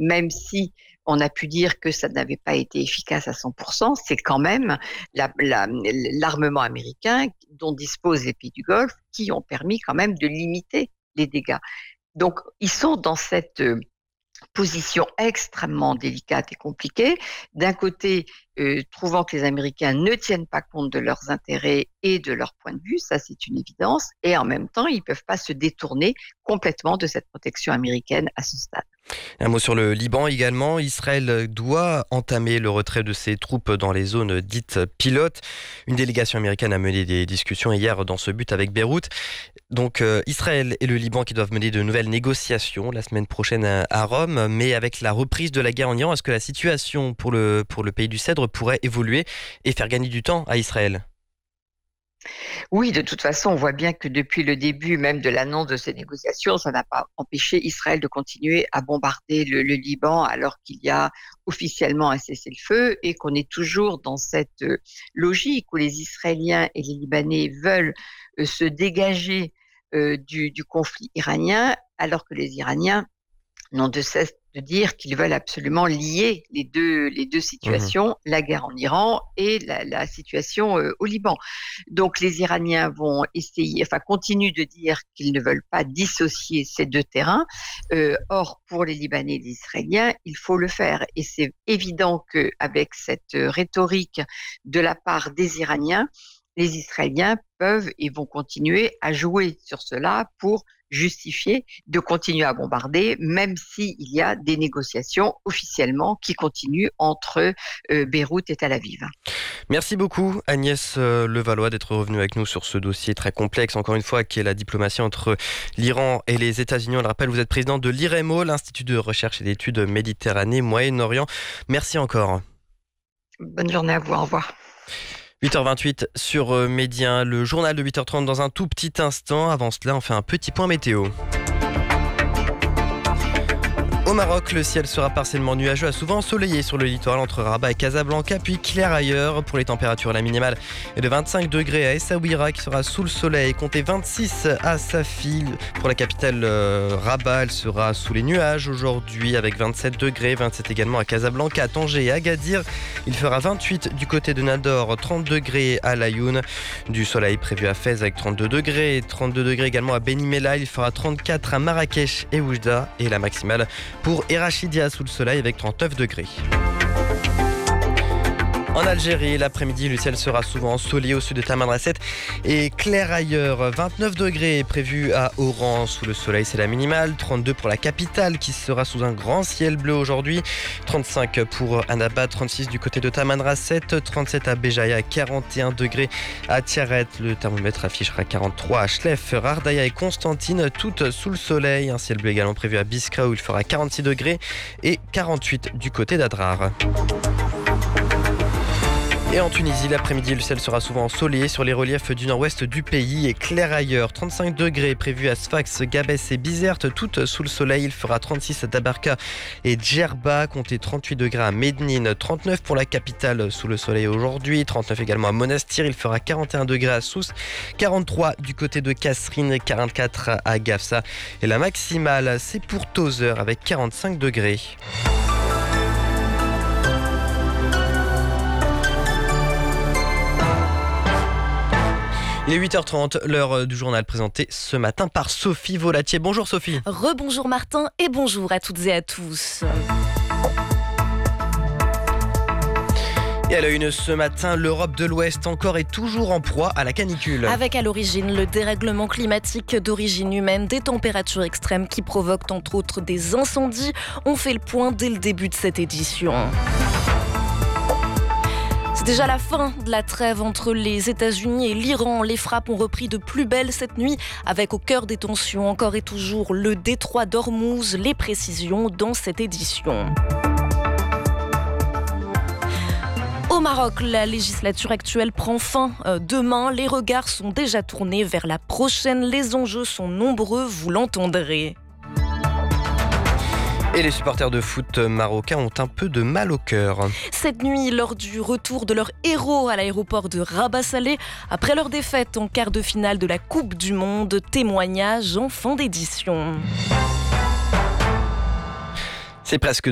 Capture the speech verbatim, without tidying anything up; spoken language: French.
même si on a pu dire que ça n'avait pas été efficace à cent pour cent, c'est quand même la, la, l'armement américain dont disposent les pays du Golfe qui ont permis quand même de limiter les dégâts. Donc, ils sont dans cette position extrêmement délicate et compliquée. D'un côté, euh, trouvant que les Américains ne tiennent pas compte de leurs intérêts et de leur point de vue, ça c'est une évidence, et en même temps, ils ne peuvent pas se détourner complètement de cette protection américaine à ce stade. Un mot sur le Liban également. Israël doit entamer le retrait de ses troupes dans les zones dites pilotes. Une délégation américaine a mené des discussions hier dans ce but avec Beyrouth. Donc euh, Israël et le Liban qui doivent mener de nouvelles négociations la semaine prochaine à Rome. Mais avec la reprise de la guerre en Iran, est-ce que la situation pour le, pour le pays du Cèdre pourrait évoluer et faire gagner du temps à Israël ? Oui, de toute façon, on voit bien que depuis le début même de l'annonce de ces négociations, ça n'a pas empêché Israël de continuer à bombarder le, le Liban alors qu'il y a officiellement un cessez-le-feu et qu'on est toujours dans cette logique où les Israéliens et les Libanais veulent euh, se dégager euh, du, du conflit iranien alors que les Iraniens n'ont de cesse de dire qu'ils veulent absolument lier les deux, les deux situations, mmh. la guerre en Iran et la, la situation euh, au Liban. Donc les Iraniens vont essayer, enfin continuent de dire qu'ils ne veulent pas dissocier ces deux terrains. Euh, or, pour les Libanais et les Israéliens, il faut le faire. Et c'est évident qu'avec cette rhétorique de la part des Iraniens, les Israéliens peuvent et vont continuer à jouer sur cela pour justifier de continuer à bombarder, même s'il y a des négociations officiellement qui continuent entre euh, Beyrouth et Tel Aviv. Merci beaucoup Agnès Levallois d'être revenue avec nous sur ce dossier très complexe, encore une fois, qui est la diplomatie entre l'Iran et les États-Unis. On le rappelle, vous êtes présidente de l'I R E M O, l'Institut de recherche et d'études Méditerranée, Moyen-Orient. Merci encore. Bonne journée à vous, au revoir. huit heures vingt-huit sur Média, le journal de huit heures trente dans un tout petit instant. Avant cela, on fait un petit point météo. Au Maroc, le ciel sera partiellement nuageux, à souvent ensoleillé sur le littoral entre Rabat et Casablanca, puis clair ailleurs. Pour les températures, la minimale est de vingt-cinq degrés à Essaouira qui sera sous le soleil, comptez vingt-six à Safi. Pour la capitale euh, Rabat, elle sera sous les nuages aujourd'hui avec vingt-sept degrés, vingt-sept également à Casablanca, à Tanger et à Agadir. Il fera vingt-huit du côté de Nador, trente degrés à Laayoune. Du soleil prévu à Fès avec trente-deux degrés, trente-deux degrés également à Beni Mellal. Il fera trente-quatre à Marrakech et Oujda et la maximale pour Erachidia sous le soleil avec trente-neuf degrés. En Algérie, l'après-midi, le ciel sera souvent ensoleillé au sud de Tamanrasset et clair ailleurs. vingt-neuf degrés prévus à Oran sous le soleil, c'est la minimale. trente-deux pour la capitale qui sera sous un grand ciel bleu aujourd'hui. trente-cinq pour Annaba, trente-six du côté de Tamanrasset, trente-sept à Béjaïa, quarante et un degrés à Tiaret. Le thermomètre affichera quarante-trois à Chlef, Rardaya et Constantine, toutes sous le soleil. Un ciel bleu également prévu à Biskra où il fera quarante-six degrés et quarante-huit du côté d'Adrar. Et en Tunisie, l'après-midi, le ciel sera souvent ensoleillé sur les reliefs du nord-ouest du pays et clair ailleurs. trente-cinq degrés prévus à Sfax, Gabès et Bizerte, toutes sous le soleil. Il fera trente-six à Tabarka et Djerba, comptez trente-huit degrés à Médine, trente-neuf pour la capitale sous le soleil aujourd'hui, trente-neuf également à Monastir. Il fera quarante et un degrés à Sousse, quarante-trois du côté de Kasserine, quarante-quatre à Gafsa. Et la maximale, c'est pour Tozeur avec quarante-cinq degrés. Il est huit heures trente, l'heure du journal présenté ce matin par Sophie Volatier. Bonjour Sophie. Rebonjour Martin et bonjour à toutes et à tous. Et à la une ce matin, l'Europe de l'Ouest encore et toujours en proie à la canicule. Avec à l'origine le dérèglement climatique d'origine humaine, des températures extrêmes qui provoquent entre autres des incendies. On fait le point dès le début de cette édition. C'est déjà la fin de la trêve entre les États-Unis et l'Iran. Les frappes ont repris de plus belle cette nuit, avec au cœur des tensions encore et toujours le détroit d'Ormuz. Les précisions dans cette édition. Au Maroc, la législature actuelle prend fin demain. Les regards sont déjà tournés vers la prochaine. Les enjeux sont nombreux, vous l'entendrez. Et les supporters de foot marocains ont un peu de mal au cœur. Cette nuit, lors du retour de leur héros à l'aéroport de Rabat Salé, après leur défaite en quart de finale de la Coupe du Monde, témoignage en fin d'édition. C'est presque